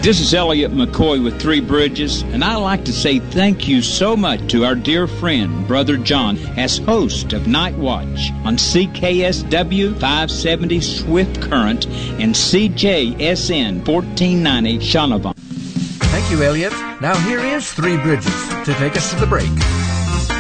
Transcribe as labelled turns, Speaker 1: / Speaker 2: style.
Speaker 1: This is Elliot McCoy with Three Bridges, and I'd like to say thank you so much to our dear friend, Brother John, as host of Night Watch on CKSW 570 Swift Current and CJSN 1490 Shaunavon.
Speaker 2: Thank you, Elliot. Now here is Three Bridges to take us to the break.